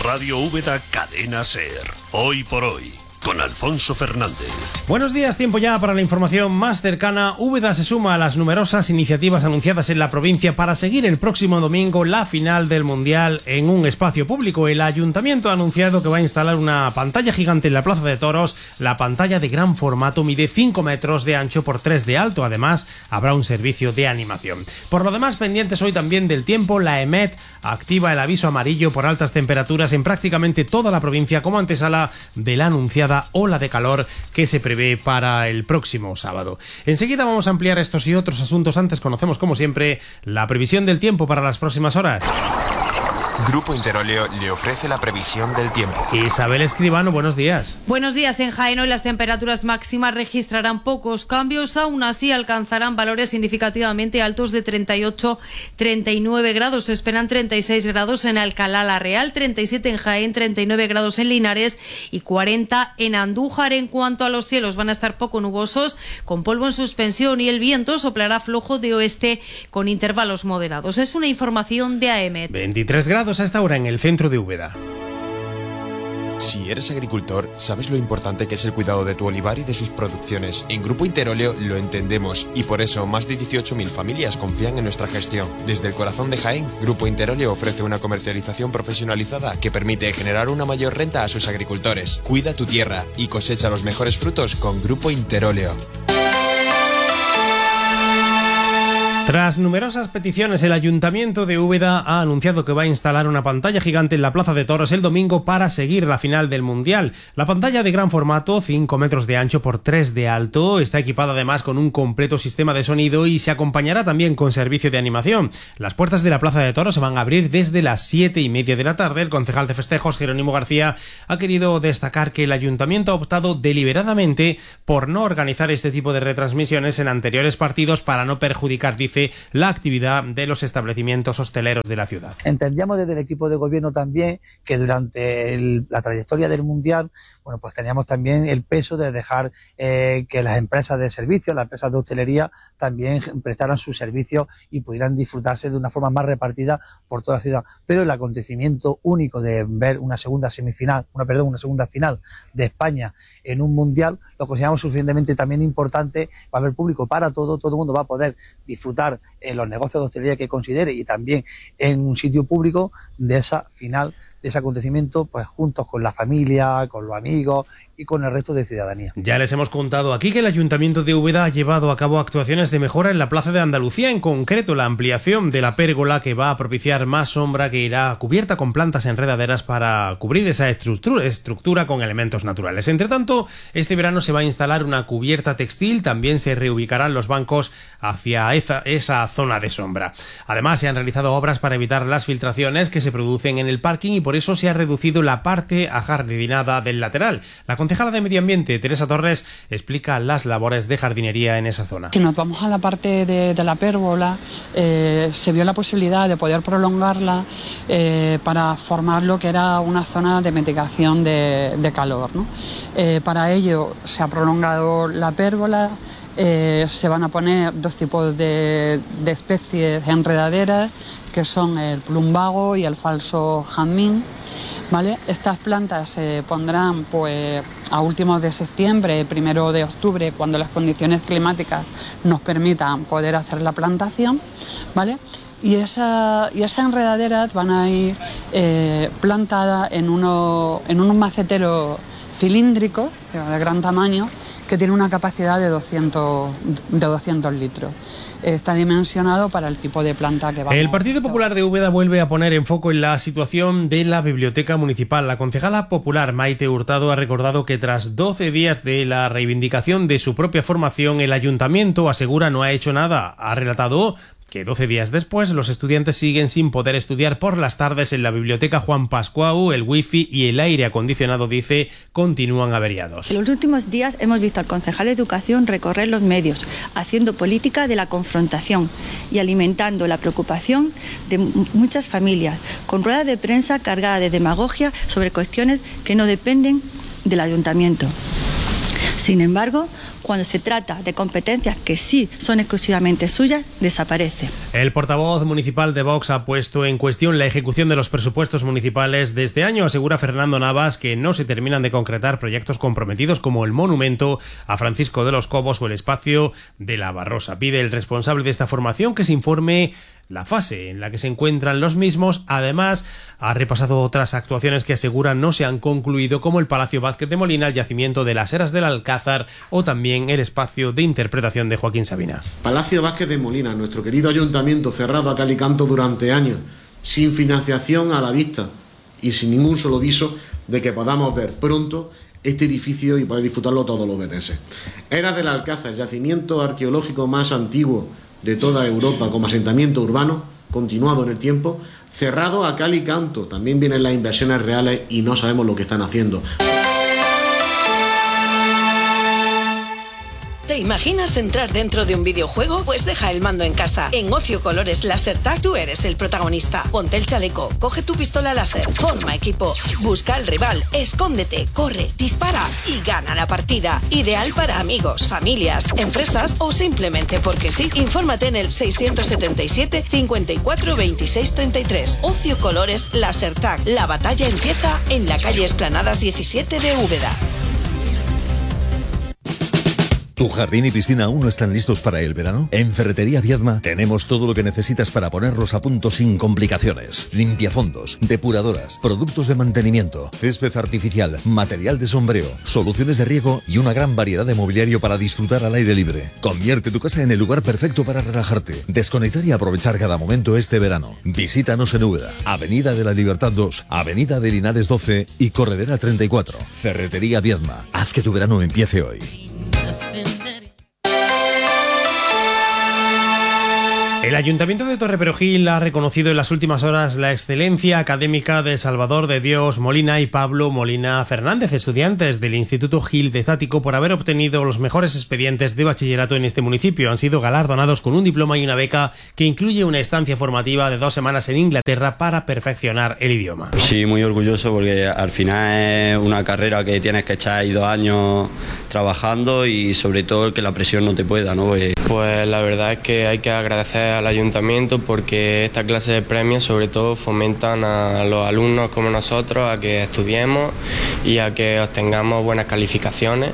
Radio Úbeda Cadena SER. Hoy por hoy, con Alfonso Fernández. Buenos días, tiempo ya para la información más cercana. Úbeda se suma a las numerosas iniciativas anunciadas en la provincia para seguir el próximo domingo la final del Mundial en un espacio público. El Ayuntamiento ha anunciado que va a instalar una pantalla gigante en la Plaza de Toros. La pantalla de gran formato mide 5 metros de ancho por 3 de alto. Además, habrá un servicio de animación. Por lo demás, pendientes hoy también del tiempo, la EMET activa el aviso amarillo por altas temperaturas en prácticamente toda la provincia como antesala de la anunciada ola de calor que se prevé para el próximo sábado. Enseguida vamos a ampliar estos y otros asuntos. Antes conocemos, como siempre, la previsión del tiempo para las próximas horas. Grupo Interóleo le ofrece la previsión del tiempo. Isabel Escribano, buenos días. Buenos días. En Jaén hoy las temperaturas máximas registrarán pocos cambios, aún así alcanzarán valores significativamente altos de 38-39 grados. Se esperan 36 grados en Alcalá la Real, 37 en Jaén, 39 grados en Linares y 40 en Andújar. En cuanto a los cielos, van a estar poco nubosos, con polvo en suspensión, y el viento soplará flojo de oeste con intervalos moderados. Es una información de AEMET. 23 grados a esta hora en el centro de Úbeda. Si eres agricultor, sabes lo importante que es el cuidado de tu olivar y de sus producciones. En Grupo Interóleo lo entendemos y por eso más de 18.000 familias confían en nuestra gestión. Desde el corazón de Jaén, Grupo Interóleo ofrece una comercialización profesionalizada que permite generar una mayor renta a sus agricultores. Cuida tu tierra y cosecha los mejores frutos con Grupo Interóleo. Tras numerosas peticiones, el Ayuntamiento de Úbeda ha anunciado que va a instalar una pantalla gigante en la Plaza de Toros el domingo para seguir la final del Mundial. La pantalla de gran formato, 5 metros de ancho por 3 de alto, está equipada además con un completo sistema de sonido y se acompañará también con servicio de animación. Las puertas de la Plaza de Toros se van a abrir desde las 7:30 de la tarde. El concejal de festejos, Jerónimo García, ha querido destacar que el Ayuntamiento ha optado deliberadamente por no organizar este tipo de retransmisiones en anteriores partidos para no perjudicar, dice, la actividad de los establecimientos hosteleros de la ciudad. Entendíamos desde el equipo de gobierno también que durante la trayectoria del Mundial, bueno, pues teníamos también el peso de dejar que las empresas de servicios, las empresas de hostelería también prestaran sus servicios y pudieran disfrutarse de una forma más repartida por toda la ciudad. Pero el acontecimiento único de ver una segunda final de España en un Mundial lo consideramos suficientemente también importante. Va a haber público para todo el mundo va a poder disfrutar en los negocios de hostelería que considere y también en un sitio público de esa final, de ese acontecimiento, pues juntos con la familia, con los amigos y con el resto de ciudadanía. Ya les hemos contado aquí que el Ayuntamiento de Úbeda ha llevado a cabo actuaciones de mejora en la Plaza de Andalucía, en concreto la ampliación de la pérgola que va a propiciar más sombra, que irá cubierta con plantas enredaderas para cubrir esa estructura con elementos naturales. Entre tanto, este verano se va a instalar una cubierta textil, también se reubicarán los bancos hacia esa zona de sombra. Además, se han realizado obras para evitar las filtraciones que se producen en el parking y por eso se ha reducido la parte ajardinada del lateral. La concejala de Medio Ambiente, Teresa Torres, explica las labores de jardinería en esa zona. Si nos vamos a la parte de la pérgola, se vio la posibilidad de poder prolongarla para formar lo que era una zona de mitigación de calor, ¿no? Para ello se ha prolongado la pérgola. Se van a poner dos tipos de especies enredaderas, que son el plumbago y el falso jazmín, ¿vale? Estas plantas se pondrán pues a últimos de septiembre, 1 de octubre, cuando las condiciones climáticas nos permitan poder hacer la plantación, ¿vale? Y esas enredaderas van a ir plantadas en unos maceteros cilíndricos de gran tamaño, que tiene una capacidad de 200 litros. Está dimensionado para el tipo de planta que va a... El Partido Popular de Úbeda vuelve a poner en foco en la situación de la Biblioteca Municipal. La concejala popular Maite Hurtado ha recordado que tras 12 días de la reivindicación de su propia formación, el Ayuntamiento, asegura, no ha hecho nada. Ha relatado que 12 días después los estudiantes siguen sin poder estudiar por las tardes en la biblioteca Juan Pascuau. El wifi y el aire acondicionado, dice, continúan averiados. En los últimos días hemos visto al concejal de Educación recorrer los medios, haciendo política de la confrontación y alimentando la preocupación de muchas familias, con ruedas de prensa cargadas de demagogia sobre cuestiones que no dependen del ayuntamiento. Sin embargo, cuando se trata de competencias que sí son exclusivamente suyas, desaparece. El portavoz municipal de Vox ha puesto en cuestión la ejecución de los presupuestos municipales de este año. Asegura Fernando Navas que no se terminan de concretar proyectos comprometidos como el monumento a Francisco de los Cobos o el espacio de la Barrosa. Pide el responsable de esta formación que se informe la fase en la que se encuentran los mismos. Además, ha repasado otras actuaciones que asegura no se han concluido, como el Palacio Vázquez de Molina, el yacimiento de las Eras del Alcázar o también el espacio de interpretación de Joaquín Sabina. Palacio Vázquez de Molina, nuestro querido ayuntamiento, cerrado a cal y canto durante años, sin financiación a la vista y sin ningún solo viso de que podamos ver pronto este edificio y poder disfrutarlo todos los veneses. Eras del Alcázar, yacimiento arqueológico más antiguo de toda Europa como asentamiento urbano, continuado en el tiempo, cerrado a cal y canto. También vienen las inversiones reales y no sabemos lo que están haciendo. ¿Te imaginas entrar dentro de un videojuego? Pues deja el mando en casa. En Ocio Colores LaserTag tú eres el protagonista. Ponte el chaleco, coge tu pistola láser, forma equipo, busca al rival, escóndete, corre, dispara y gana la partida. Ideal para amigos, familias, empresas o simplemente porque sí. Infórmate en el 677 54 26 33. Ocio Colores LaserTag. La batalla empieza en la calle Esplanadas 17 de Úbeda. ¿Tu jardín y piscina aún no están listos para el verano? En Ferretería Viedma tenemos todo lo que necesitas para ponerlos a punto sin complicaciones. Limpiafondos, depuradoras, productos de mantenimiento, césped artificial, material de sombreo, soluciones de riego y una gran variedad de mobiliario para disfrutar al aire libre. Convierte tu casa en el lugar perfecto para relajarte, desconectar y aprovechar cada momento este verano. Visítanos en Úbeda, Avenida de la Libertad 2, Avenida de Linares 12 y Corredera 34. Ferretería Viedma. Haz que tu verano empiece hoy. El Ayuntamiento de Torreperogil ha reconocido en las últimas horas la excelencia académica de Salvador de Dios Molina y Pablo Molina Fernández, estudiantes del Instituto Gil de Zático, por haber obtenido los mejores expedientes de bachillerato en este municipio. Han sido galardonados con un diploma y una beca que incluye una estancia formativa de 2 semanas en Inglaterra para perfeccionar el idioma. Sí, muy orgulloso porque al final es una carrera que tienes que echar ahí 2 años trabajando y sobre todo que la presión no te pueda, ¿no? Pues la verdad es que hay que agradecer al ayuntamiento porque esta clase de premios sobre todo fomentan a los alumnos como nosotros a que estudiemos y a que obtengamos buenas calificaciones.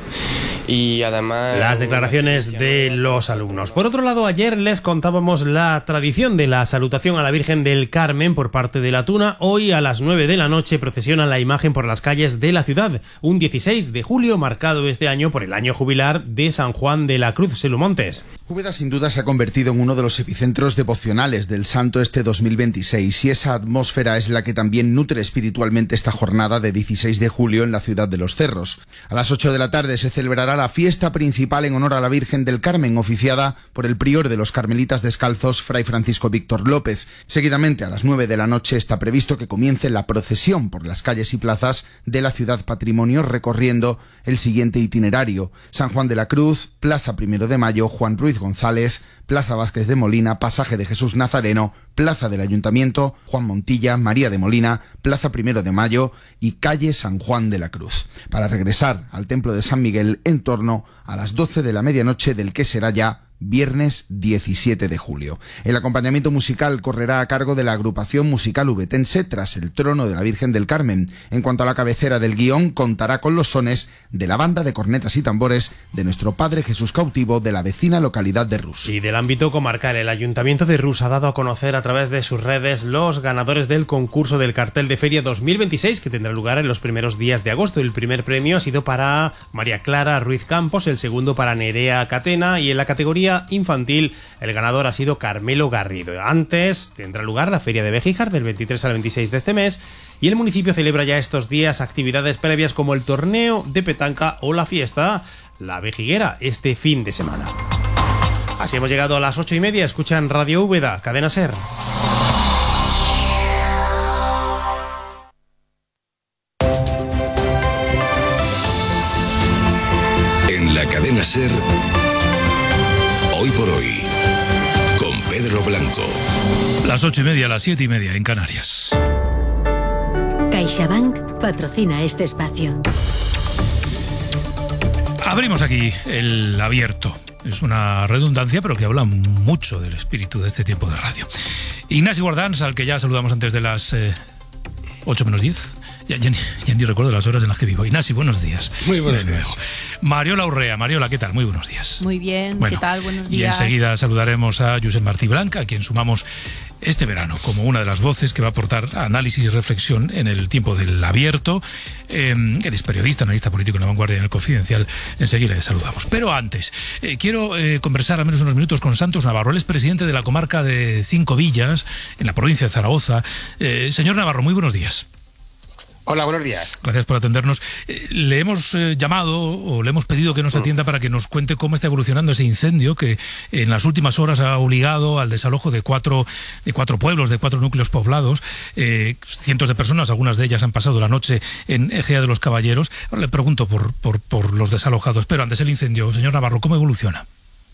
Y además las declaraciones de los alumnos. Por otro lado, ayer les contábamos la tradición de la salutación a la Virgen del Carmen por parte de la Tuna. Hoy a las 9 de la noche procesiona la imagen por las calles de la ciudad, un 16 de julio marcado este año por el año jubilar de San Juan de la Cruz. Selumontes. Úbeda sin duda se ha convertido en uno de los epicentros devocionales del santo este 2026 y esa atmósfera es la que también nutre espiritualmente esta jornada de 16 de julio en la ciudad de los Cerros. A las 8 de la tarde se celebrará la fiesta principal en honor a la Virgen del Carmen, oficiada por el prior de los Carmelitas Descalzos, Fray Francisco Víctor López. Seguidamente, a las 9 de la noche, está previsto que comience la procesión por las calles y plazas de la ciudad patrimonio, recorriendo el siguiente itinerario: San Juan de la Cruz, Plaza 1 de Mayo, Juan Ruiz González, Plaza Vázquez de Molina, Pasaje de Jesús Nazareno, Plaza del Ayuntamiento, Juan Montilla, María de Molina, Plaza 1 de Mayo y Calle San Juan de la Cruz, para regresar al Templo de San Miguel en torno a las 12 de la medianoche del que será ya viernes 17 de julio. El acompañamiento musical correrá a cargo de la agrupación musical ubetense Tras el Trono de la Virgen del Carmen. En cuanto a la cabecera del guión, contará con los sones de la banda de cornetas y tambores de nuestro Padre Jesús Cautivo de la vecina localidad de Rus. Y del ámbito comarcal, el Ayuntamiento de Rus ha dado a conocer a través de sus redes los ganadores del concurso del cartel de feria 2026 que tendrá lugar en los primeros días de agosto. El primer premio ha sido para María Clara Ruiz Campos, el segundo para Nerea Catena y en la categoría infantil el ganador ha sido Carmelo Garrido. Antes tendrá lugar la Feria de Béjijar del 23 al 26 de este mes y el municipio celebra ya estos días actividades previas como el torneo de petanca o la fiesta La Vejiguera este fin de semana. Así hemos llegado a las 8:30. Escuchan Radio Úbeda, Cadena SER. En la Cadena SER, Hoy por Hoy, con Pedro Blanco. Las 8:30, las 7:30 en Canarias. CaixaBank patrocina este espacio. Abrimos aquí el abierto. Es una redundancia, pero que habla mucho del espíritu de este tiempo de radio. Ignasi Guardans, al que ya saludamos antes de las 8 menos 10. Ya ni recuerdo las horas en las que vivo. Ignasi, buenos días. Muy buenos días. Mariola Urrea. Mariola, ¿qué tal? Muy buenos días. Muy bien, bueno, ¿qué tal? Buenos días. Y enseguida saludaremos a Josep Martí Blanca, a quien sumamos este verano como una de las voces que va a aportar análisis y reflexión en el tiempo del abierto. Él es periodista, analista político en La Vanguardia y en El Confidencial. Enseguida le saludamos. Pero antes, quiero conversar al menos unos minutos con Santos Navarro. Él es presidente de la comarca de Cinco Villas, en la provincia de Zaragoza. Señor Navarro, muy buenos días. Hola, buenos días. Gracias por atendernos. Le hemos llamado o le hemos pedido que nos atienda para que nos cuente cómo está evolucionando ese incendio que en las últimas horas ha obligado al desalojo de cuatro pueblos, de 4 núcleos poblados. Cientos de personas, algunas de ellas han pasado la noche en Ejea de los Caballeros. Ahora le pregunto por los desalojados, pero antes el incendio. Señor Navarro, ¿cómo evoluciona?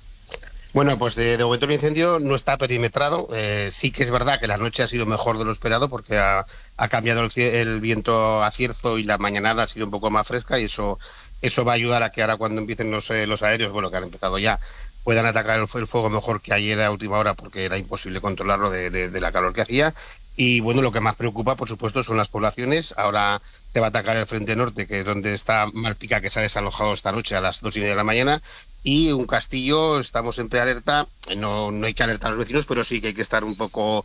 Bueno, pues de momento el incendio no está perimetrado. Sí que es verdad que la noche ha sido mejor de lo esperado porque ha cambiado el viento a cierzo y la mañanada ha sido un poco más fresca y eso va a ayudar a que ahora cuando empiecen los aéreos, bueno, que han empezado ya, puedan atacar el fuego mejor que ayer a última hora porque era imposible controlarlo de la calor que hacía. Y bueno, lo que más preocupa, por supuesto, son las poblaciones. Ahora se va a atacar el frente norte, que es donde está Malpica, que se ha desalojado esta noche a las 2:30 de la mañana. Y un Castillo, estamos en prealerta. No hay que alertar a los vecinos, pero sí que hay que estar un poco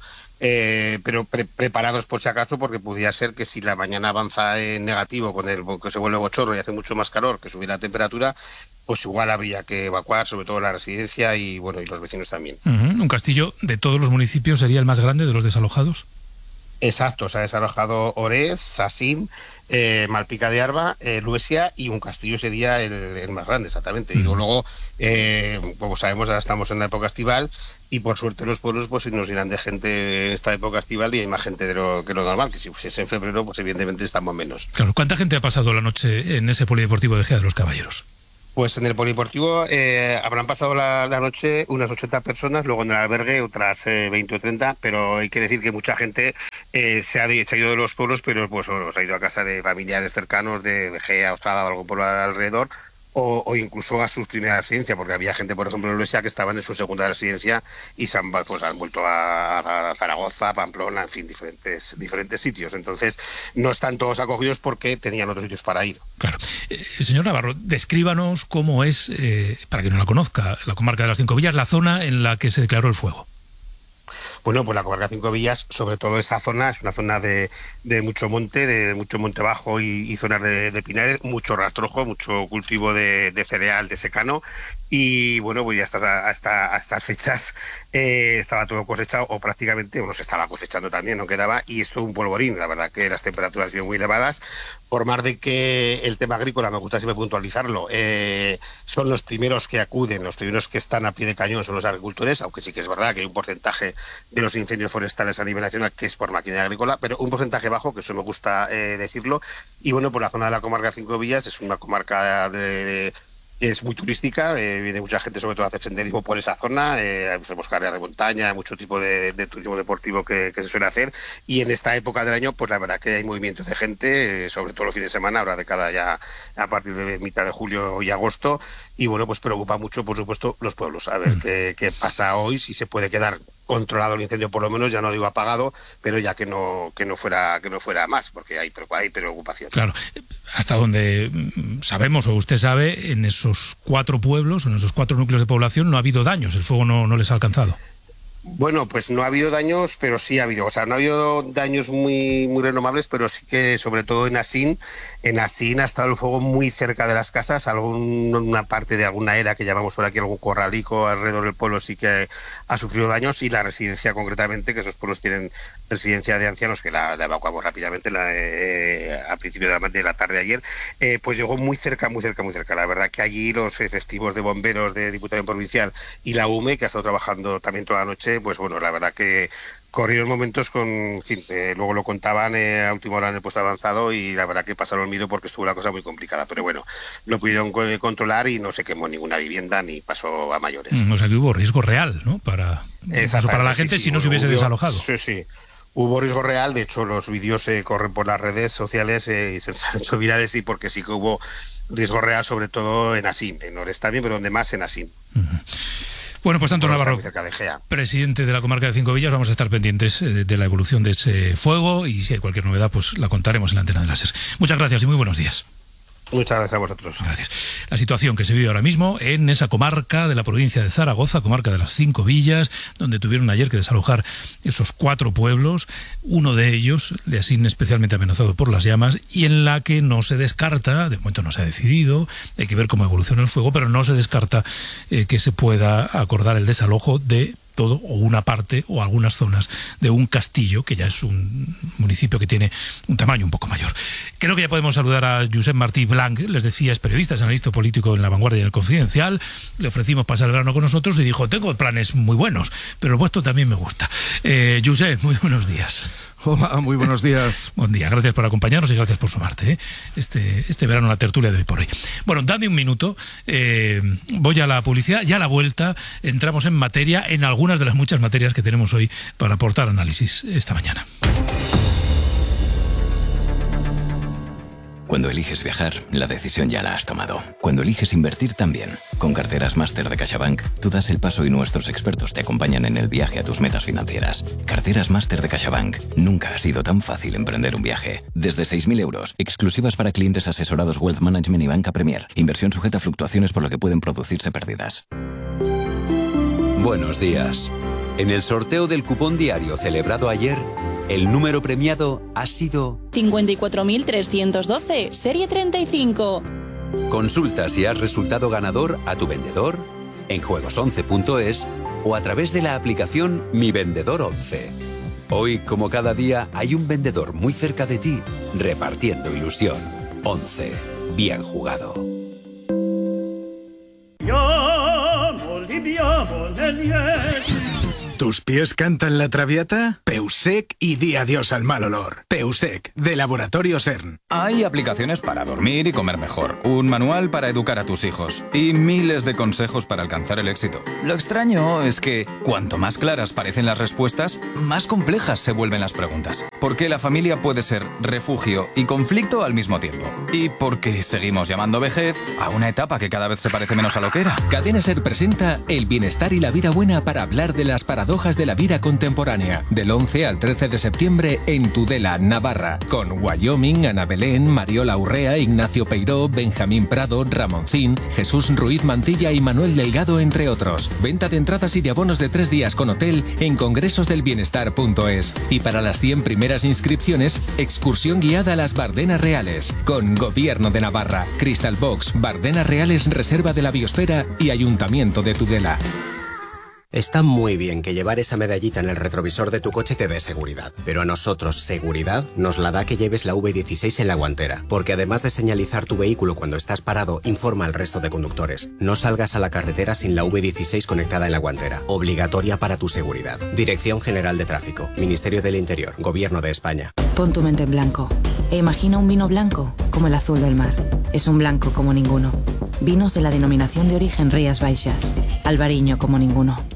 preparados por si acaso, porque podría ser que si la mañana avanza en negativo, que se vuelve bochorno y hace mucho más calor, que subir la temperatura, pues igual habría que evacuar, sobre todo la residencia y bueno, y los vecinos también. Un Castillo de todos los municipios sería el más grande de los desalojados. Exacto, se ha desalojado Orez, Sasín, Malpica de Arba, Luesia y un Castillo sería el más grande, exactamente. Y luego, como sabemos, ahora estamos en la época estival y por suerte los pueblos pues nos irán de gente en esta época estival y hay más gente de lo normal, que si es en febrero, pues evidentemente estamos menos. Claro, ¿cuánta gente ha pasado la noche en ese polideportivo de Ejea de los Caballeros? Pues en el polideportivo habrán pasado la noche unas 80 personas, luego en el albergue otras 20 o 30, pero hay que decir que mucha gente se ha ido de los pueblos, pero pues se ha ido a casa de familiares cercanos, de Gea, Ostrada o algo por alrededor, o incluso a sus primeras residencias, porque había gente, por ejemplo, en Luesia que estaban en su segunda residencia y han vuelto a Zaragoza, Pamplona, en fin, diferentes sitios. Entonces, no están todos acogidos porque tenían otros sitios para ir. Claro. Señor Navarro, descríbanos cómo es, para quien no la conozca, la comarca de las Cinco Villas, la zona en la que se declaró el fuego. Bueno, pues la comarca de Cinco Villas, sobre todo esa zona, es una zona de mucho monte bajo y zonas de pinares, mucho rastrojo, mucho cultivo de cereal, de secano. Y bueno, pues ya hasta estas fechas estaba todo cosechado, o prácticamente, bueno, se estaba cosechando también, no quedaba, y esto un polvorín. La verdad que las temperaturas han sido muy elevadas. Por más de que el tema agrícola, me gusta siempre puntualizarlo, son los primeros que acuden, los primeros que están a pie de cañón son los agricultores, aunque sí que es verdad que hay un porcentaje de los incendios forestales a nivel nacional que es por maquinaria agrícola, pero un porcentaje bajo, que eso me gusta decirlo. Y bueno, por la zona de la comarca de Cinco Villas es una comarca es muy turística, viene mucha gente sobre todo a hacer senderismo por esa zona, hacemos carreras de montaña, mucho tipo de turismo deportivo que se suele hacer, y en esta época del año pues la verdad que hay movimientos de gente, sobre todo los fines de semana, ahora de cada ya a partir de mitad de julio y agosto, y bueno, pues preocupa mucho por supuesto los pueblos, a ver qué pasa hoy, si se puede quedar controlado el incendio, por lo menos, ya no digo apagado, pero ya que no fuera más, porque hay preocupación. Claro, hasta donde sabemos o usted sabe, en esos 4 pueblos, en esos 4 núcleos de población no ha habido daños, el fuego no les ha alcanzado. Bueno, pues no ha habido daños, pero sí ha habido. O sea, no ha habido daños muy renovables, pero sí que, sobre todo en Asín ha estado el fuego muy cerca de las casas. Una parte de alguna era que llamamos por aquí, algún corralico alrededor del pueblo sí que ha sufrido daños, y la residencia concretamente, que esos pueblos tienen residencia de ancianos, que la evacuamos rápidamente a principio de la tarde de ayer, pues llegó muy cerca. La verdad que allí los efectivos de bomberos de Diputación Provincial y la UME, que ha estado trabajando también toda la noche, pues bueno, la verdad que corrieron momentos luego lo contaban a última hora en el puesto avanzado, y la verdad que pasaron miedo porque estuvo la cosa muy complicada, pero bueno, lo pudieron controlar y no se quemó ninguna vivienda ni pasó a mayores. O sea que hubo riesgo real, ¿no? Para la gente, si no se hubiese desalojado. Sí. Hubo riesgo real, de hecho los vídeos corren por las redes sociales y se han hecho virales, y porque sí que hubo riesgo real, sobre todo en Asín. En Ores también, pero donde más en Asín. Bueno, pues Antón Navarro, cerca de Gea, presidente de la comarca de Cinco Villas, vamos a estar pendientes de la evolución de ese fuego y si hay cualquier novedad, pues la contaremos en la antena de la SER. Muchas gracias y muy buenos días. Muchas gracias a vosotros. Gracias. La situación que se vive ahora mismo en esa comarca de la provincia de Zaragoza, comarca de las Cinco Villas, donde tuvieron ayer que desalojar esos 4 pueblos, uno de ellos, de Asín, especialmente amenazado por las llamas, y en la que no se descarta, de momento no se ha decidido, hay que ver cómo evoluciona el fuego, pero no se descarta que se pueda acordar el desalojo de todo o una parte o algunas zonas de un castillo, que ya es un municipio que tiene un tamaño un poco mayor. Creo que ya podemos saludar a Josep Martí Blanc, les decía, es periodista, es analista político en La Vanguardia y en El Confidencial. Le ofrecimos pasar el verano con nosotros y dijo, tengo planes muy buenos, pero el vuestro también me gusta. Josep, muy buenos días. Hola, muy buenos días. Buen día, gracias por acompañarnos y gracias por sumarte este verano a la tertulia de hoy por hoy. Bueno, dame un minuto, voy a la publicidad, ya a la vuelta entramos en materia, en algunas de las muchas materias que tenemos hoy para aportar análisis esta mañana. Cuando eliges viajar, la decisión ya la has tomado. Cuando eliges invertir también. Con Carteras Máster de CaixaBank, tú das el paso y nuestros expertos te acompañan en el viaje a tus metas financieras. Carteras Máster de CaixaBank. Nunca ha sido tan fácil emprender un viaje. Desde 6.000 euros, exclusivas para clientes asesorados Wealth Management y Banca Premier. Inversión sujeta a fluctuaciones por lo que pueden producirse pérdidas. Buenos días. En el sorteo del cupón diario celebrado ayer, el número premiado ha sido 54.312, serie 35. Consulta si has resultado ganador a tu vendedor, en juegos11.es o a través de la aplicación Mi Vendedor 11. Hoy, como cada día, hay un vendedor muy cerca de ti, repartiendo ilusión. 11. Bien jugado. ¿Tus pies cantan la traviata? Peusec y di adiós al mal olor. Peusec, de Laboratorio CERN. Hay aplicaciones para dormir y comer mejor, un manual para educar a tus hijos y miles de consejos para alcanzar el éxito. Lo extraño es que cuanto más claras parecen las respuestas, más complejas se vuelven las preguntas. Porque la familia puede ser refugio y conflicto al mismo tiempo. Y porque seguimos llamando vejez a una etapa que cada vez se parece menos a lo que era. Cadena SER presenta El bienestar y la vida buena para hablar de las paradojas de la vida contemporánea, del 11 al 13 de septiembre en Tudela, Navarra, con Wyoming, Ana Belén, Mariola Urrea, Ignacio Peiró, Benjamín Prado, Ramoncín, Jesús Ruiz Mantilla y Manuel Delgado, entre otros. Venta de entradas y de abonos de 3 días con hotel en congresosdelbienestar.es. Y para las 100 primeras inscripciones, excursión guiada a las Bardenas Reales, con Gobierno de Navarra, Crystal Box, Bardenas Reales, Reserva de la Biosfera y Ayuntamiento de Tudela. Está muy bien que llevar esa medallita en el retrovisor de tu coche te dé seguridad, pero a nosotros seguridad nos la da que lleves la V16 en la guantera, porque además de señalizar tu vehículo cuando estás parado, informa al resto de conductores. No salgas a la carretera sin la V16 conectada en la guantera, obligatoria para tu seguridad. Dirección General de Tráfico, Ministerio del Interior, Gobierno de España. Pon tu mente en blanco e imagina un vino blanco como el azul del mar. Es un blanco como ninguno. Vinos de la denominación de origen Rías Baixas. Albariño como ninguno.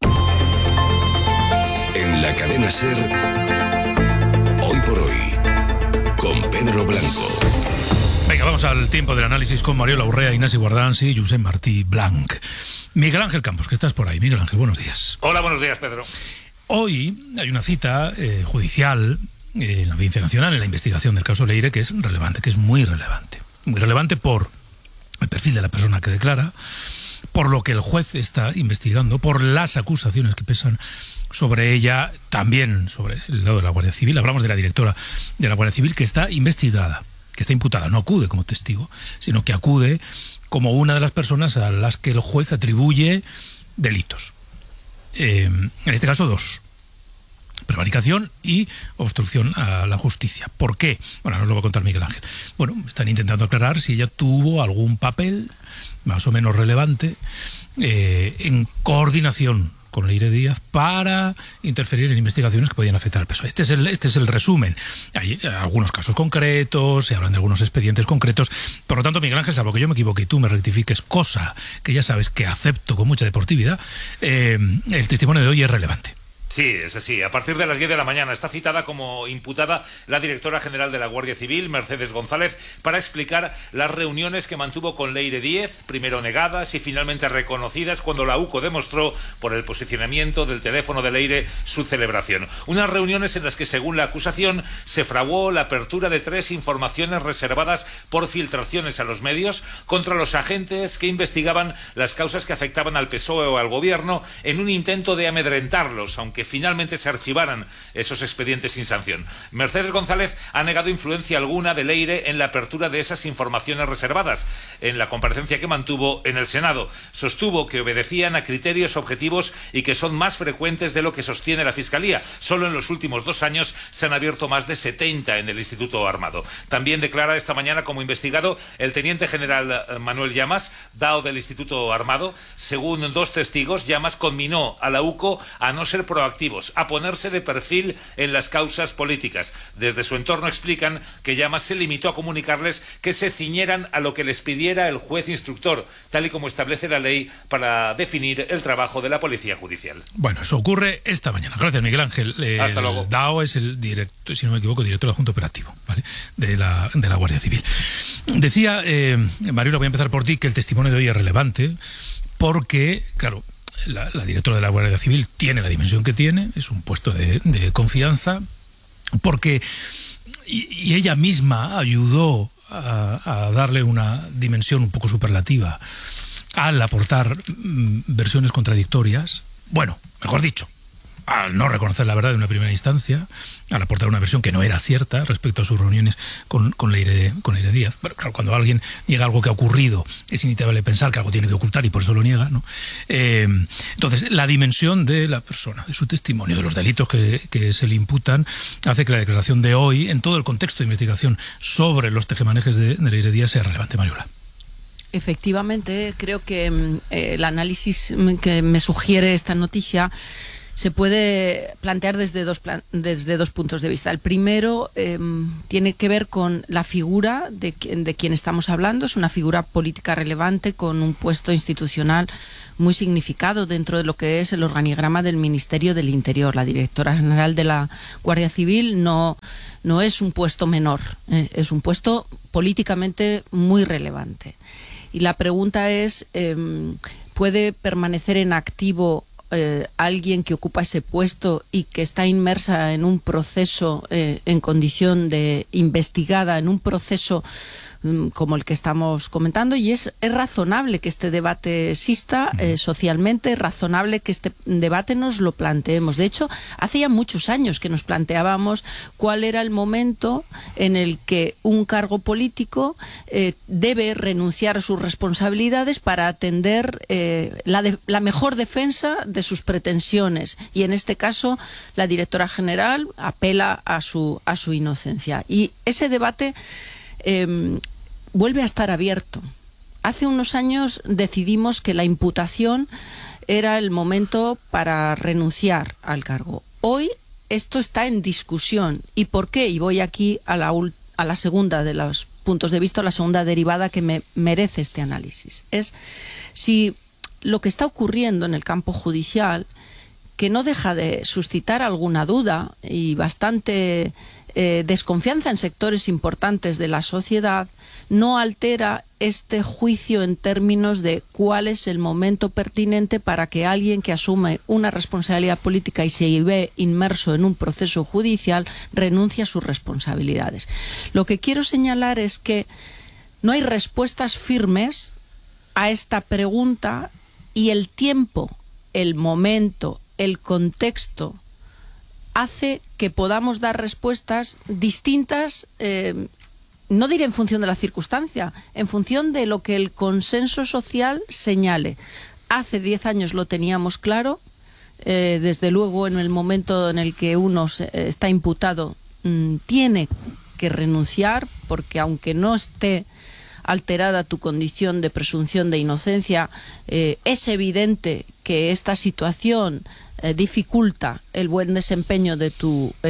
En la cadena SER, hoy por hoy, con Pedro Blanco. Venga, vamos al tiempo del análisis con Mariola Urrea, Ignasi Guardans y Josep Martí Blanc. Miguel Ángel Campos, que estás por ahí. Miguel Ángel, buenos días. Hola, buenos días, Pedro. Hoy hay una cita judicial en la Audiencia Nacional en la investigación del caso Leire que es relevante, que es muy relevante. Muy relevante por el perfil de la persona que declara, por lo que el juez está investigando, por las acusaciones que pesan sobre ella, también sobre el lado de la Guardia Civil. Hablamos de la directora de la Guardia Civil que está investigada, que está imputada, no acude como testigo, sino que acude como una de las personas a las que el juez atribuye delitos. En este caso 2. Prevaricación y obstrucción a la justicia. ¿Por qué? Bueno, nos lo va a contar Miguel Ángel. Bueno, están intentando aclarar si ella tuvo algún papel más o menos relevante en coordinación con Leire Díaz para interferir en investigaciones que podían afectar al PSOE. Este es el resumen. Hay algunos casos concretos, se hablan de algunos expedientes concretos. Por lo tanto, Miguel Ángel, salvo que yo me equivoque y tú me rectifiques, cosa que ya sabes que acepto con mucha deportividad, el testimonio de hoy es relevante. Sí, es así. A partir de las 10 de la mañana está citada como imputada la directora general de la Guardia Civil, Mercedes González, para explicar las reuniones que mantuvo con Leire Díez, primero negadas y finalmente reconocidas cuando la UCO demostró, por el posicionamiento del teléfono de Leire, su celebración. Unas reuniones en las que, según la acusación, se fraguó la apertura de 3 informaciones reservadas por filtraciones a los medios contra los agentes que investigaban las causas que afectaban al PSOE o al Gobierno en un intento de amedrentarlos, aunque finalmente se archivaran esos expedientes sin sanción. Mercedes González ha negado influencia alguna de Leire en la apertura de esas informaciones reservadas. En la comparecencia que mantuvo en el Senado, sostuvo que obedecían a criterios objetivos y que son más frecuentes de lo que sostiene la Fiscalía. Solo en los últimos 2 años se han abierto más de 70 en el Instituto Armado. También declara esta mañana como investigado el teniente general Manuel Llamas, DAO del Instituto Armado. Según 2 testigos, Llamas conminó a la UCO a no ser proactivos, a ponerse de perfil en las causas políticas. Desde su entorno explican que Llamas se limitó a comunicarles que se ciñeran a lo que les pidiera el juez instructor, tal y como establece la ley para definir el trabajo de la Policía Judicial. Bueno, eso ocurre esta mañana. Gracias, Miguel Ángel. Hasta luego. DAO es el director, si no me equivoco, director adjunto operativo, ¿vale?, de la Guardia Civil. Decía, Mariola, voy a empezar por ti, que el testimonio de hoy es relevante porque, claro, la directora de la Guardia Civil tiene la dimensión que tiene, es un puesto de confianza, porque y ella misma ayudó a darle una dimensión un poco superlativa al aportar versiones contradictorias, bueno, mejor dicho, al no reconocer la verdad en una primera instancia, al aportar una versión que no era cierta respecto a sus reuniones con Leire Díaz. Bueno, claro, cuando alguien niega algo que ha ocurrido, es inevitable pensar que algo tiene que ocultar y por eso lo niega, ¿no? Entonces, la dimensión de la persona, de su testimonio, de los delitos que se le imputan, hace que la declaración de hoy, en todo el contexto de investigación sobre los tejemanejes de Leire Díaz, sea relevante. Mariola. Efectivamente, creo que el análisis que me sugiere esta noticia se puede plantear desde dos puntos de vista. El primero tiene que ver con la figura de quien estamos hablando. Es una figura política relevante con un puesto institucional muy significado dentro de lo que es el organigrama del Ministerio del Interior. La directora general de la Guardia Civil no es un puesto menor, es un puesto políticamente muy relevante. Y la pregunta es, ¿puede permanecer en activo alguien que ocupa ese puesto y que está inmersa en un proceso, en condición de investigada, en un proceso como el que estamos comentando? Y es razonable que este debate exista socialmente, es razonable que este debate nos lo planteemos. De hecho, hace ya muchos años que nos planteábamos cuál era el momento en el que un cargo político debe renunciar a sus responsabilidades para atender la mejor defensa de sus pretensiones. Y en este caso, la directora general apela a su inocencia. Y ese debate vuelve a estar abierto. Hace unos años decidimos que la imputación era el momento para renunciar al cargo. Hoy esto está en discusión. ¿Y por qué? Y voy aquí a la segunda de los puntos de vista, la segunda derivada que me merece este análisis. Es si lo que está ocurriendo en el campo judicial, que no deja de suscitar alguna duda y bastante desconfianza en sectores importantes de la sociedad, no altera este juicio en términos de cuál es el momento pertinente para que alguien que asume una responsabilidad política y se ve inmerso en un proceso judicial renuncie a sus responsabilidades. Lo que quiero señalar es que no hay respuestas firmes a esta pregunta y el tiempo, el momento, el contexto hace que podamos dar respuestas distintas, no diré en función de la circunstancia, en función de lo que el consenso social señale. Hace 10 años lo teníamos claro, desde luego en el momento en el que uno está imputado tiene que renunciar, porque aunque no esté alterada tu condición de presunción de inocencia, es evidente que esta situación dificulta el buen desempeño de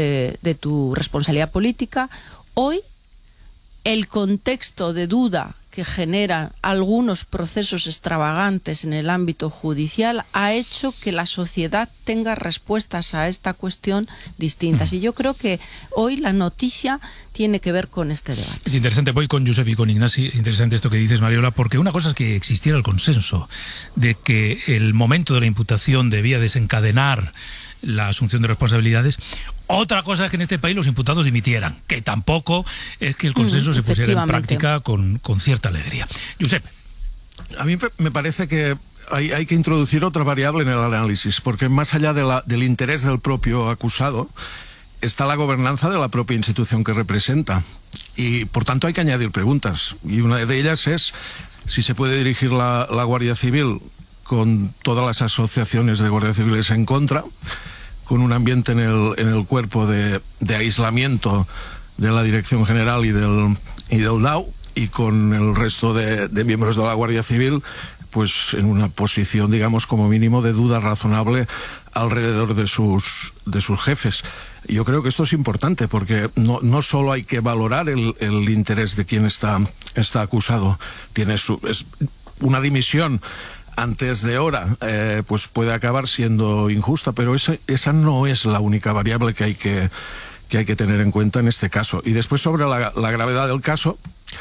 tu responsabilidad política. Hoy el contexto de duda que generan algunos procesos extravagantes en el ámbito judicial ha hecho que la sociedad tenga respuestas a esta cuestión distintas. Y yo creo que hoy la noticia tiene que ver con este debate. Es interesante, voy con Josep y con Ignasi, es interesante esto que dices, Mariola, porque una cosa es que existiera el consenso de que el momento de la imputación debía desencadenar la asunción de responsabilidades. Otra cosa es que en este país los imputados dimitieran, que tampoco es que el consenso se pusiera en práctica con cierta alegría. Josep. A mí me parece que hay que introducir otra variable en el análisis, porque más allá del interés del propio acusado, está la gobernanza de la propia institución que representa. Y, por tanto, hay que añadir preguntas. Y una de ellas es si se puede dirigir la Guardia Civil con todas las asociaciones de guardias civiles en contra, con un ambiente en el cuerpo de aislamiento de la Dirección General y del DAO, y con el resto de miembros de la Guardia Civil pues en una posición, digamos, como mínimo de duda razonable alrededor de sus jefes. Yo creo que esto es importante, porque no solo hay que valorar el interés de quien está acusado. Es una dimisión antes de hora, pues puede acabar siendo injusta, pero esa no es la única variable que hay que tener en cuenta en este caso. Y después, sobre la gravedad del caso,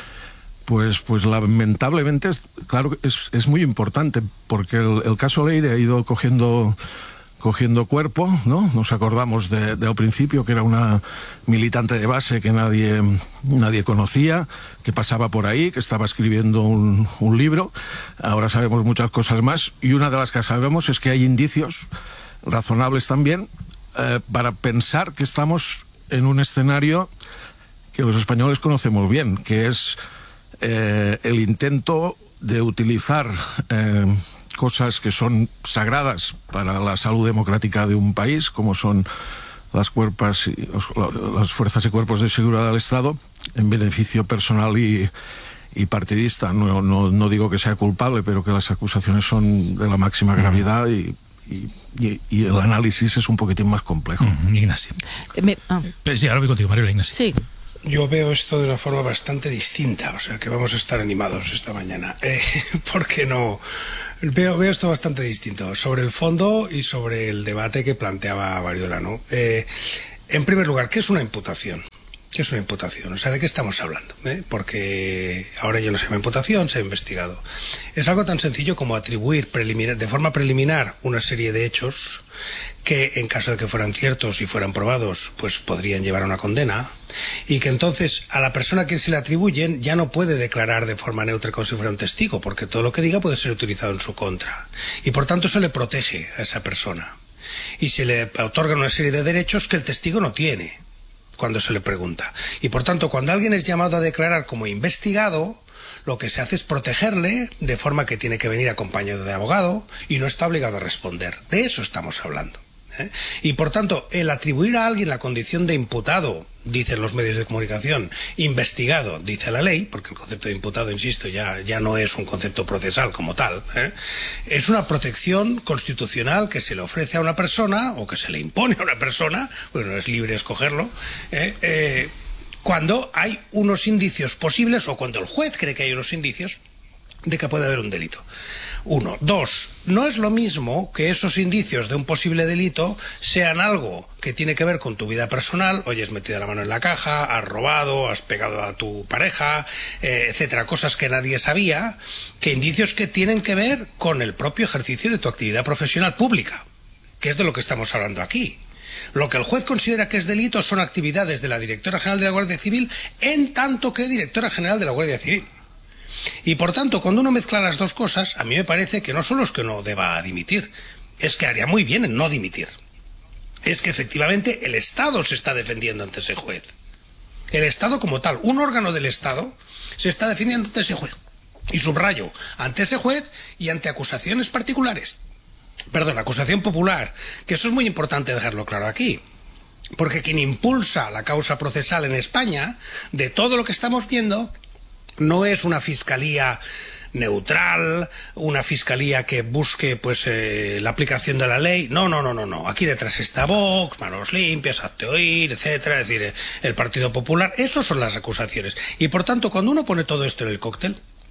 pues lamentablemente, claro, es muy importante, porque el caso Leire ha ido cogiendo cuerpo, ¿no? Nos acordamos al principio que era una militante de base que nadie conocía, que pasaba por ahí, que estaba escribiendo un libro. Ahora sabemos muchas cosas más, y una de las que sabemos es que hay indicios razonables también para pensar que estamos en un escenario que los españoles conocemos bien, que es el intento de utilizar cosas que son sagradas para la salud democrática de un país, como son las fuerzas y cuerpos de seguridad del Estado, en beneficio personal y partidista. No digo que sea culpable, pero que las acusaciones son de la máxima gravedad y el análisis es un poquitín más complejo. Ignacio. Sí, ahora voy contigo, Mariola. Ignacio. Sí. Yo veo esto de una forma bastante distinta, o sea que vamos a estar animados esta mañana, porque no veo esto bastante distinto sobre el fondo y sobre el debate que planteaba Mariola, ¿no? En primer lugar, ¿qué es una imputación? ¿Qué es una imputación? O sea, ¿de qué estamos hablando? Porque ahora ya no se llama imputación, se ha investigado. Es algo tan sencillo como atribuir de forma preliminar una serie de hechos que, en caso de que fueran ciertos y fueran probados, pues podrían llevar a una condena, y que entonces a la persona a quien se le atribuyen ya no puede declarar de forma neutra como si fuera un testigo, porque todo lo que diga puede ser utilizado en su contra. Y por tanto se le protege a esa persona. Y se le otorgan una serie de derechos que el testigo no tiene cuando se le pregunta. Y por tanto, cuando alguien es llamado a declarar como investigado, lo que se hace es protegerle, de forma que tiene que venir acompañado de abogado y no está obligado a responder. De eso estamos hablando. Y por tanto, el atribuir a alguien la condición de imputado, dicen los medios de comunicación, investigado, dice la ley, porque el concepto de imputado, insisto, ya no es un concepto procesal como tal, es una protección constitucional que se le ofrece a una persona, o que se le impone a una persona, bueno, es libre escogerlo, cuando hay unos indicios posibles, o cuando el juez cree que hay unos indicios de que puede haber un delito. 1. 2. No es lo mismo que esos indicios de un posible delito sean algo que tiene que ver con tu vida personal. Oye, has metido la mano en la caja, has robado, has pegado a tu pareja, etcétera, cosas que nadie sabía, que indicios que tienen que ver con el propio ejercicio de tu actividad profesional pública, que es de lo que estamos hablando aquí. Lo que el juez considera que es delito son actividades de la Directora General de la Guardia Civil, en tanto que Directora General de la Guardia Civil. Y por tanto, cuando uno mezcla las dos cosas, a mí me parece que no solo es que no deba dimitir, es que haría muy bien en no dimitir. Es que efectivamente el Estado se está defendiendo ante ese juez. El Estado como tal, un órgano del Estado, se está defendiendo ante ese juez. Y subrayo, ante ese juez y ante acusaciones particulares. Perdón, acusación popular, que eso es muy importante dejarlo claro aquí. Porque quien impulsa la causa procesal en España, de todo lo que estamos viendo, no es una fiscalía neutral, una fiscalía que busque pues la aplicación de la ley. No. Aquí detrás está Vox, Manos Limpias, Hazte Oír, etcétera, es decir, el Partido Popular. Esas son las acusaciones. Y por tanto, cuando uno pone todo esto en el cóctel,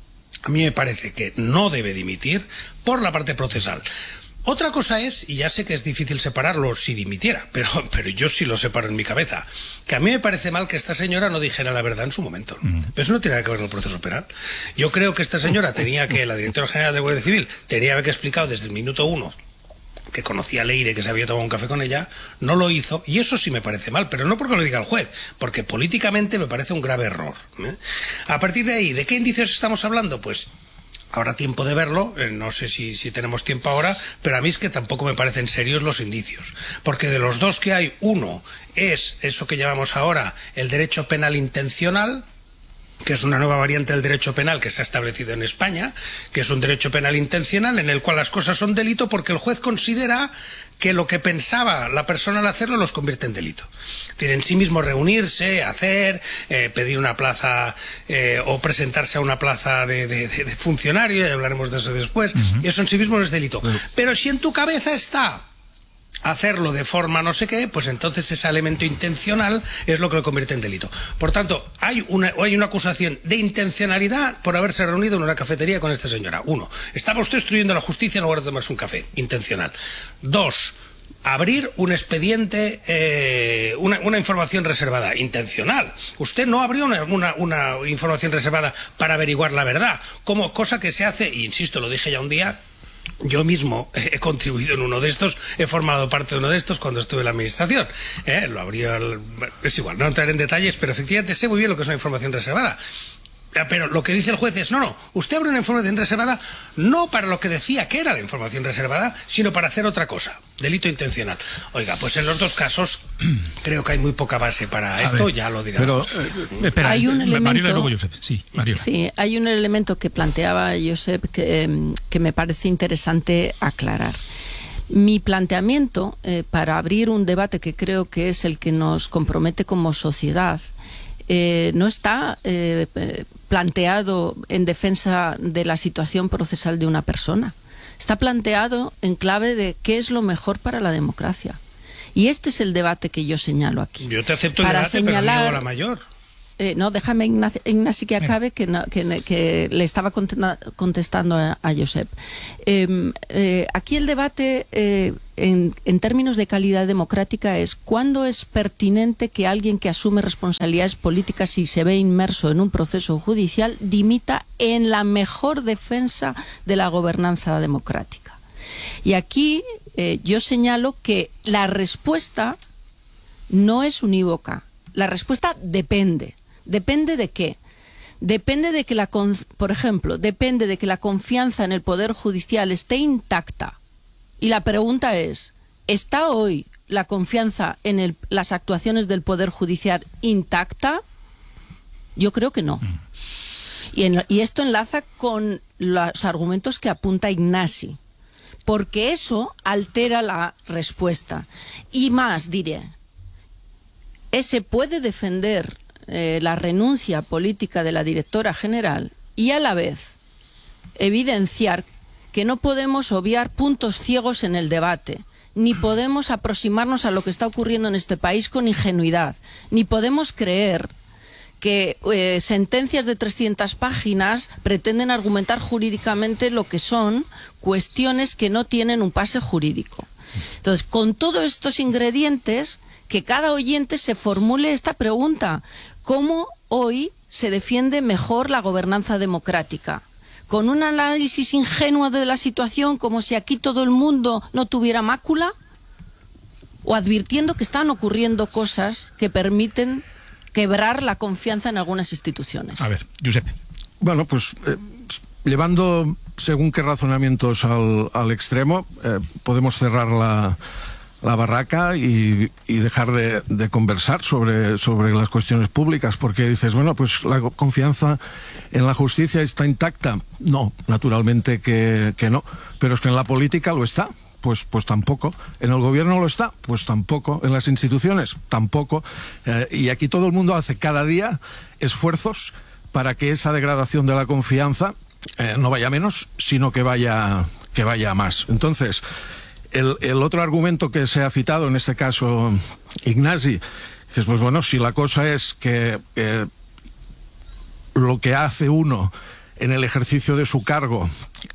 a mí me parece que no debe dimitir por la parte procesal. Otra cosa es, y ya sé que es difícil separarlo si dimitiera, pero yo sí lo separo en mi cabeza, que a mí me parece mal que esta señora no dijera la verdad en su momento. Pero eso no tiene nada que ver con el proceso penal. Yo creo que esta señora la directora general de la Guardia Civil, tenía que haber explicado desde el minuto 1 que conocía a Leire, que se había tomado un café con ella, no lo hizo, y eso sí me parece mal, pero no porque lo diga el juez, porque políticamente me parece un grave error. A partir de ahí, ¿de qué indicios estamos hablando? Pues habrá tiempo de verlo, no sé si tenemos tiempo ahora, pero a mí es que tampoco me parecen serios los indicios, porque de los dos que hay, uno es eso que llamamos ahora el derecho penal intencional, que es una nueva variante del derecho penal que se ha establecido en España, que es un derecho penal intencional en el cual las cosas son delito porque el juez considera que lo que pensaba la persona al hacerlo los convierte en delito. Tiene en sí mismo reunirse, hacer, pedir una plaza o presentarse a una plaza de funcionario, y hablaremos de eso después, y eso en sí mismo no es delito. Pero si en tu cabeza está hacerlo de forma no sé qué, pues entonces ese elemento intencional es lo que lo convierte en delito. Por tanto, hay una acusación de intencionalidad por haberse reunido en una cafetería con esta señora. 1. Estaba usted obstruyendo la justicia en lugar de tomarse un café. Intencional. 2. Abrir un expediente, una información reservada. Intencional. Usted no abrió una información reservada para averiguar la verdad, como cosa que se hace, y insisto, lo dije ya un día. Yo mismo he contribuido en uno de estos, he formado parte de uno de estos cuando estuve en la administración. Es igual, no entraré en detalles, pero efectivamente sé muy bien lo que es una información reservada. Pero lo que dice el juez es, no, usted abre una información reservada no para lo que decía que era la información reservada, sino para hacer otra cosa, delito intencional. Oiga, pues en los dos casos creo que hay muy poca base para esto, ya lo dirán. Pero, espera, hay un elemento, Mariola y luego Josep. Sí, Mariola. Sí, hay un elemento que planteaba Josep que me parece interesante aclarar. Mi planteamiento para abrir un debate que creo que es el que nos compromete como sociedad no está planteado en defensa de la situación procesal de una persona. Está planteado en clave de qué es lo mejor para la democracia. Y este es el debate que yo señalo aquí. Yo te acepto el debate, pero no la mayor. No, déjame, Ignasi, que acabe, que le estaba contestando a Josep. Aquí el debate, en términos de calidad democrática, es cuándo es pertinente que alguien que asume responsabilidades políticas y se ve inmerso en un proceso judicial dimita en la mejor defensa de la gobernanza democrática. Y aquí yo señalo que la respuesta no es unívoca. La respuesta depende. ¿Depende de qué? Depende de que por ejemplo, depende de que la confianza en el Poder Judicial esté intacta. Y la pregunta es, ¿está hoy la confianza en las actuaciones del Poder Judicial intacta? Yo creo que no. Y esto enlaza con los argumentos que apunta Ignasi, porque eso altera la respuesta. Y más, diré, ese puede defender la renuncia política de la directora general y a la vez evidenciar que no podemos obviar puntos ciegos en el debate, ni podemos aproximarnos a lo que está ocurriendo en este país con ingenuidad, ni podemos creer que sentencias de 300 páginas pretenden argumentar jurídicamente lo que son cuestiones que no tienen un pase jurídico. Entonces, con todos estos ingredientes, que cada oyente se formule esta pregunta: ¿cómo hoy se defiende mejor la gobernanza democrática? ¿Con un análisis ingenuo de la situación, como si aquí todo el mundo no tuviera mácula? ¿O advirtiendo que están ocurriendo cosas que permiten quebrar la confianza en algunas instituciones? A ver, Josep. Bueno, pues llevando según qué razonamientos al extremo, podemos cerrar la barraca y dejar de conversar sobre las cuestiones públicas, porque dices, bueno, pues la confianza en la justicia está intacta. No, naturalmente que no, pero es que en la política lo está. Pues tampoco. ¿En el gobierno lo está? Pues tampoco. ¿En las instituciones? Tampoco. Y aquí todo el mundo hace cada día esfuerzos para que esa degradación de la confianza no vaya menos, sino que vaya más. Entonces, el otro argumento que se ha citado, en este caso Ignasi, dices, pues bueno, si la cosa es que lo que hace uno en el ejercicio de su cargo,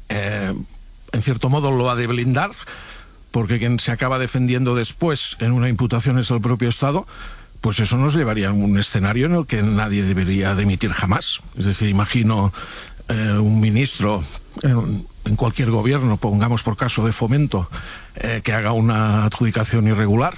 en cierto modo lo ha de blindar, porque quien se acaba defendiendo después en una imputación es el propio Estado, pues eso nos llevaría a un escenario en el que nadie debería dimitir jamás. Es decir, imagino un ministro en cualquier gobierno, pongamos por caso de Fomento, que haga una adjudicación irregular.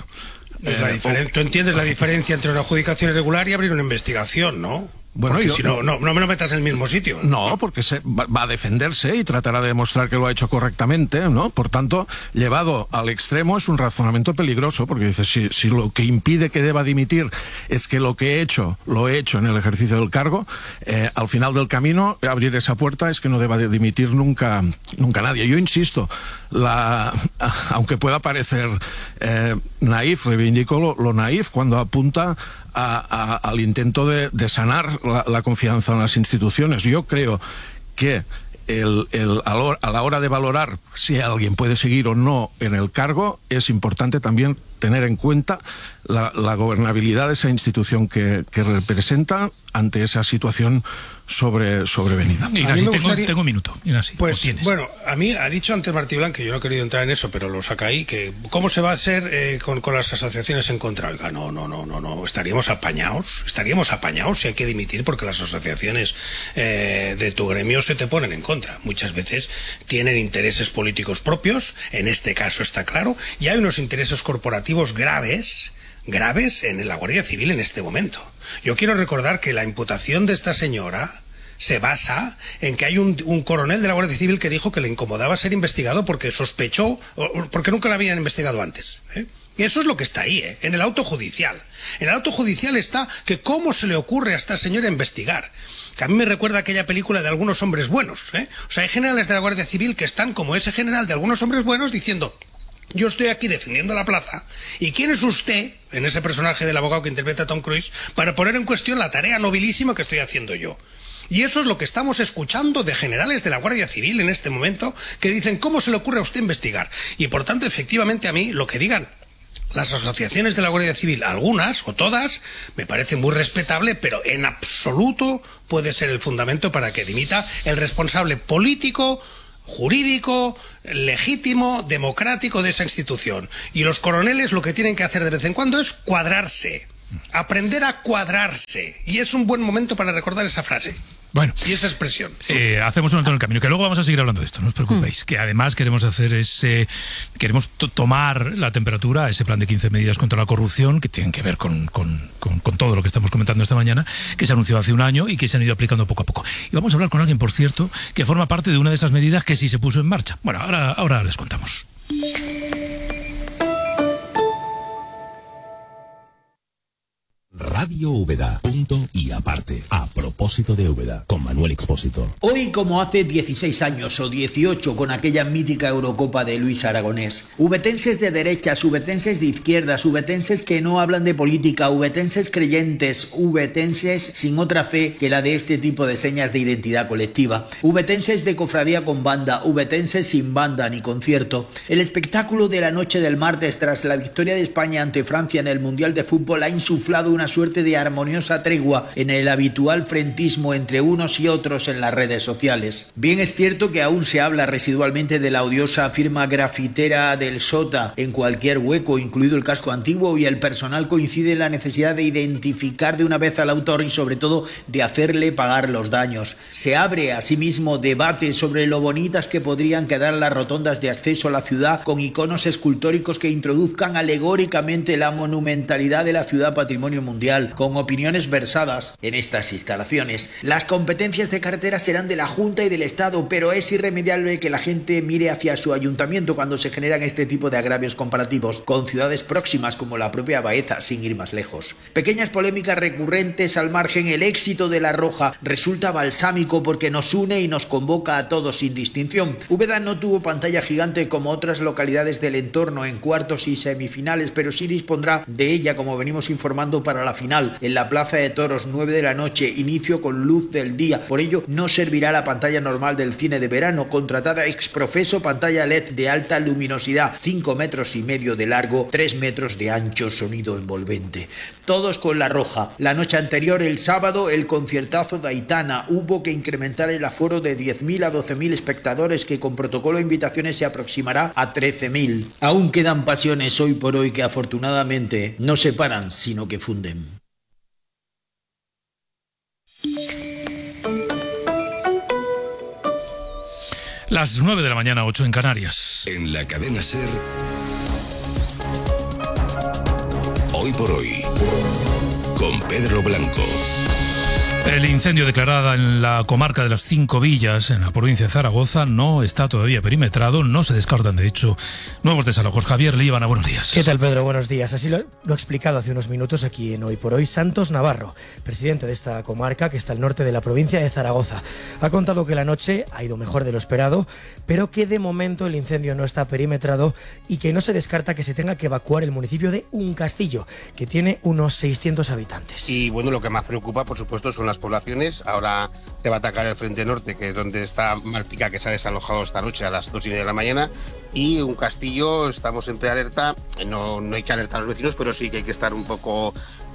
Tú entiendes la diferencia entre una adjudicación irregular y abrir una investigación, ¿no? Bueno, porque si no me lo metas en el mismo sitio. No, porque va a defenderse y tratará de demostrar que lo ha hecho correctamente, ¿no? Por tanto, llevado al extremo es un razonamiento peligroso, porque dices, si lo que impide que deba dimitir es que lo que he hecho, lo he hecho en el ejercicio del cargo, al final del camino, abrir esa puerta es que no deba de dimitir nunca nadie. Yo insisto, aunque pueda parecer naif, reivindico lo naif cuando apunta al intento de sanar la confianza en las instituciones. Yo creo que a la hora de valorar si alguien puede seguir o no en el cargo, es importante también tener en cuenta la gobernabilidad de esa institución que representa ante esa situación sobrevenida. Ignasi, tengo un minuto. Ignasi, pues bueno, a mí ha dicho antes Martí Blanca, yo no he querido entrar en eso, pero lo saca ahí, que cómo se va a hacer con las asociaciones en contra. Oiga, no, estaríamos apañados si hay que dimitir porque las asociaciones de tu gremio se te ponen en contra. Muchas veces tienen intereses políticos propios, en este caso está claro, y hay unos intereses corporativos graves en la Guardia Civil en este momento. Yo quiero recordar que la imputación de esta señora se basa en que hay un coronel de la Guardia Civil que dijo que le incomodaba ser investigado porque sospechó, porque nunca la habían investigado antes. Y eso es lo que está ahí, en el auto judicial. En el auto judicial está que cómo se le ocurre a esta señora investigar. Que a mí me recuerda aquella película de Algunos hombres buenos. O sea, hay generales de la Guardia Civil que están como ese general de Algunos hombres buenos diciendo: yo estoy aquí defendiendo la plaza, ¿y quién es usted, en ese personaje del abogado que interpreta a Tom Cruise, para poner en cuestión la tarea nobilísima que estoy haciendo yo? Y eso es lo que estamos escuchando de generales de la Guardia Civil en este momento, que dicen: ¿cómo se le ocurre a usted investigar? Y por tanto, efectivamente, a mí lo que digan las asociaciones de la Guardia Civil, algunas o todas, me parece muy respetable, pero en absoluto puede ser el fundamento para que dimita el responsable político, jurídico, legítimo, democrático de esa institución. Y los coroneles lo que tienen que hacer de vez en cuando es cuadrarse, aprender a cuadrarse. Y es un buen momento para recordar esa frase. Bueno, y esa expresión. Hacemos un alto en el camino, que luego vamos a seguir hablando de esto, no os preocupéis, que además queremos hacer queremos tomar la temperatura a ese plan de 15 medidas contra la corrupción, que tienen que ver con todo lo que estamos comentando esta mañana, que se anunció hace un año y que se han ido aplicando poco a poco. Y vamos a hablar con alguien, por cierto, que forma parte de una de esas medidas que sí se puso en marcha. Bueno, ahora les contamos. Radio Úbeda, punto y aparte. A propósito de Úbeda, con Manuel Expósito. Hoy, como hace 16 años o 18 con aquella mítica Eurocopa de Luis Aragonés, ubetenses de derechas, ubetenses de izquierdas, ubetenses que no hablan de política, ubetenses creyentes, ubetenses sin otra fe que la de este tipo de señas de identidad colectiva, ubetenses de cofradía con banda, ubetenses sin banda ni concierto. El espectáculo de la noche del martes tras la victoria de España ante Francia en el Mundial de Fútbol ha insuflado una suerte de armoniosa tregua en el habitual frentismo entre unos y otros en las redes sociales. Bien es cierto que aún se habla residualmente de la odiosa firma grafitera del Sota en cualquier hueco, incluido el casco antiguo, y el personal coincide en la necesidad de identificar de una vez al autor y sobre todo de hacerle pagar los daños. Se abre asimismo debate sobre lo bonitas que podrían quedar las rotondas de acceso a la ciudad con iconos escultóricos que introduzcan alegóricamente la monumentalidad de la ciudad patrimonio mundial, con opiniones versadas en estas instalaciones. Las competencias de carretera serán de la Junta y del Estado, pero es irremediable que la gente mire hacia su ayuntamiento cuando se generan este tipo de agravios comparativos con ciudades próximas como la propia Baeza, sin ir más lejos. Pequeñas polémicas recurrentes al margen, el éxito de La Roja resulta balsámico porque nos une y nos convoca a todos sin distinción. Úbeda no tuvo pantalla gigante como otras localidades del entorno en cuartos y semifinales, pero sí dispondrá de ella, como venimos informando, para la final en la Plaza de Toros 9 de la noche, y inicio con luz del día. Por ello, no servirá la pantalla normal del cine de verano, contratada ex profeso, pantalla LED de alta luminosidad, 5,5 metros de largo, 3 metros de ancho, sonido envolvente. Todos con la roja. La noche anterior, el sábado, el conciertazo de Aitana. Hubo que incrementar el aforo de 10.000 a 12.000 espectadores, que con protocolo de invitaciones se aproximará a 13.000. Aún quedan pasiones hoy por hoy que afortunadamente no separan, sino que funden. Las 9 de la mañana, 8 en Canarias. En la cadena SER, Hoy por Hoy, con Pedro Blanco. El incendio declarado en la comarca de las Cinco Villas, en la provincia de Zaragoza, no está todavía perimetrado. No se descartan, de hecho, nuevos desalojos. Javier Líbana, buenos días. ¿Qué tal, Pedro? Buenos días. Así lo ha explicado hace unos minutos aquí en Hoy por Hoy Santos Navarro, presidente de esta comarca que está al norte de la provincia de Zaragoza. Ha contado que la noche ha ido mejor de lo esperado, pero que de momento el incendio no está perimetrado y que no se descarta que se tenga que evacuar el municipio de Uncastillo, que tiene unos 600 habitantes. Y bueno, lo que más preocupa, por supuesto, son las poblaciones. Ahora se va a atacar el frente norte, que es donde está Malpica, que se ha desalojado esta noche a las 2:30 de la mañana, y Uncastillo estamos en prealerta. No hay que alertar a los vecinos, pero sí que hay que estar un poco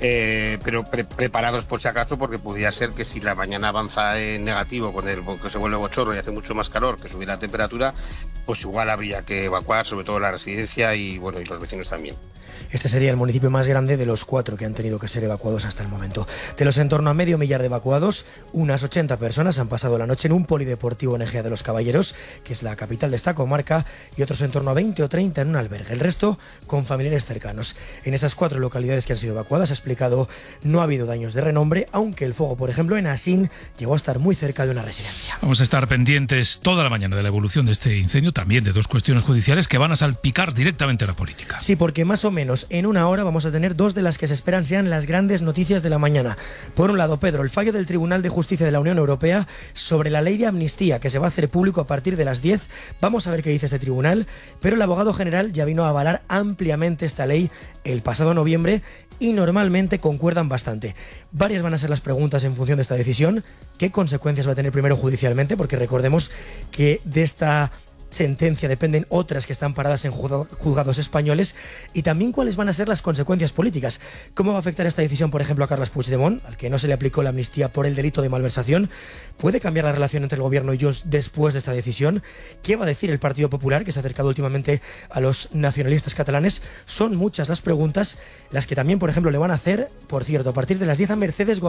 preparados por si acaso, porque podría ser que si la mañana avanza en negativo, que se vuelve bochorno y hace mucho más calor, que subir la temperatura, pues igual habría que evacuar, sobre todo la residencia y los vecinos también. Este sería el municipio más grande de los 4 que han tenido que ser evacuados hasta el momento. De los en torno a medio millar de evacuados, unas 80 personas han pasado la noche en un polideportivo en Ejea de los Caballeros, que es la capital de esta comarca, y otros en torno a 20 o 30 en un albergue. El resto con familiares cercanos. En esas 4 localidades que han sido evacuadas, ha explicado, no ha habido daños de renombre, aunque el fuego, por ejemplo, en Asín llegó a estar muy cerca de una residencia. Vamos a estar pendientes toda la mañana de la evolución de este incendio, también de 2 cuestiones judiciales que van a salpicar directamente a la política. Sí, porque más o menos en una hora vamos a tener 2 de las que se esperan sean las grandes noticias de la mañana. Por un lado, Pedro, el fallo del Tribunal de Justicia de la Unión Europea sobre la ley de amnistía, que se va a hacer público a partir de las 10. Vamos a ver qué dice este tribunal, pero el abogado general ya vino a avalar ampliamente esta ley el pasado noviembre y normalmente concuerdan bastante. Varias van a ser las preguntas en función de esta decisión. ¿Qué consecuencias va a tener primero judicialmente? Porque recordemos que de esta sentencia dependen otras que están paradas en juzgados españoles, y también cuáles van a ser las consecuencias políticas. ¿Cómo va a afectar esta decisión, por ejemplo, a Carles Puigdemont, al que no se le aplicó la amnistía por el delito de malversación? ¿Puede cambiar la relación entre el gobierno y Junts después de esta decisión? ¿Qué va a decir el Partido Popular, que se ha acercado últimamente a los nacionalistas catalanes? Son muchas las preguntas, las que también, por ejemplo, le van a hacer, por cierto, a partir de las 10 a Mercedes